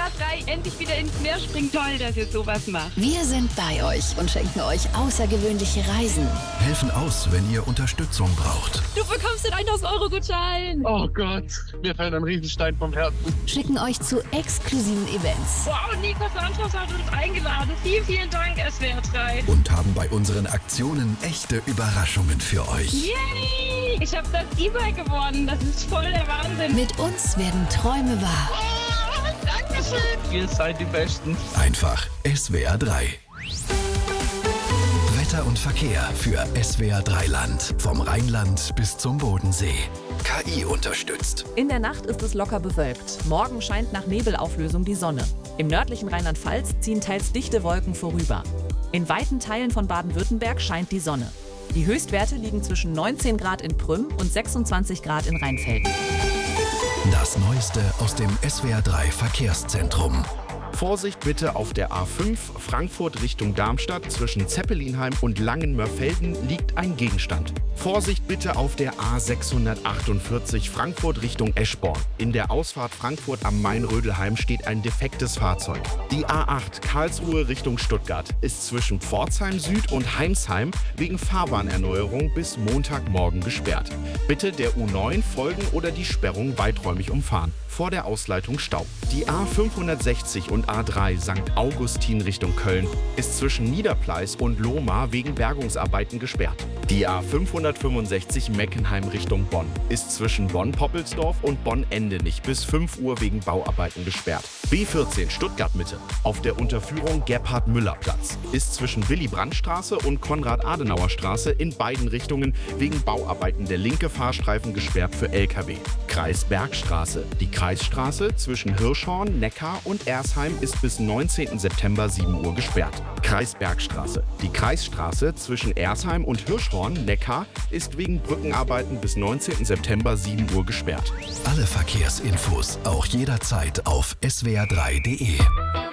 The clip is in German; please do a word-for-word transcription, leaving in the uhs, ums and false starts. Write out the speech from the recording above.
W R drei endlich wieder ins Meer springen. Toll, dass ihr sowas macht. Wir sind bei euch und schenken euch außergewöhnliche Reisen. Helfen aus, wenn ihr Unterstützung braucht. Du bekommst den tausend Euro Gutschein. Oh Gott, mir fällt ein Riesenstein vom Herzen. Schicken euch zu exklusiven Events. Wow, Nico Santos hat uns eingeladen. Vielen, vielen Dank, S W R drei. Und haben bei unseren Aktionen echte Überraschungen für euch. Yay! Ich habe das E-Bike gewonnen. Das ist voll der Wahnsinn. Mit uns werden Träume wahr. Oh, Dankeschön. Ihr seid die Besten. Einfach S W R drei. Wetter und Verkehr für S W R drei Land. Vom Rheinland bis zum Bodensee. K I unterstützt. In der Nacht ist es locker bewölkt. Morgen scheint nach Nebelauflösung die Sonne. Im nördlichen Rheinland-Pfalz ziehen teils dichte Wolken vorüber. In weiten Teilen von Baden-Württemberg scheint die Sonne. Die Höchstwerte liegen zwischen neunzehn Grad in Prüm und sechsundzwanzig Grad in Rheinfelden. Das Neueste aus dem S W R drei Verkehrszentrum. Vorsicht bitte auf der A fünf Frankfurt Richtung Darmstadt. Zwischen Zeppelinheim und Langenmörfelden liegt ein Gegenstand. Vorsicht bitte auf der A sechshundertachtundvierzig Frankfurt Richtung Eschborn. In der Ausfahrt Frankfurt am Main-Rödelheim steht ein defektes Fahrzeug. Die A acht Karlsruhe Richtung Stuttgart ist zwischen Pforzheim Süd und Heimsheim wegen Fahrbahnerneuerung bis Montagmorgen gesperrt. Bitte der U neun folgen oder die Sperrung weiträumig umfahren. Vor der Ausleitung Stau. Die A fünfhundertsechzig und A drei Sankt Augustin Richtung Köln ist zwischen Niederpleis und Lohmar wegen Bergungsarbeiten gesperrt. Die A fünfhundertfünfundsechzig Meckenheim Richtung Bonn ist zwischen Bonn-Poppelsdorf und Bonn-Endenich bis fünf Uhr wegen Bauarbeiten gesperrt. B vierzehn Stuttgart Mitte auf der Unterführung Gebhard-Müller-Platz ist zwischen Willy-Brandt-Straße und Konrad-Adenauer-Straße in beiden Richtungen wegen Bauarbeiten der linke Fahrstreifen gesperrt für L K W. Kreis Bergstraße. Die Kreisstraße zwischen Hirschhorn, Neckar und Ersheim ist bis neunzehnten September sieben Uhr gesperrt. Kreisbergstraße. Die Kreisstraße zwischen Ersheim und Hirschhorn, Neckar, ist wegen Brückenarbeiten bis neunzehnten September sieben Uhr gesperrt. Alle Verkehrsinfos auch jederzeit auf S W R drei Punkt D E.